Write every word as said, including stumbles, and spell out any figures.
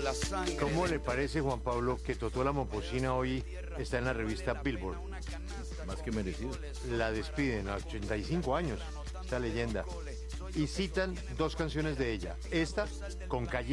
la sangre. ¿Cómo le parece, Juan Pablo, que Totó la Momposina hoy está en la revista Billboard? Más que merecido. La despiden a ochenta y cinco años, esta leyenda. Y citan dos canciones de ella. Esta, con Calle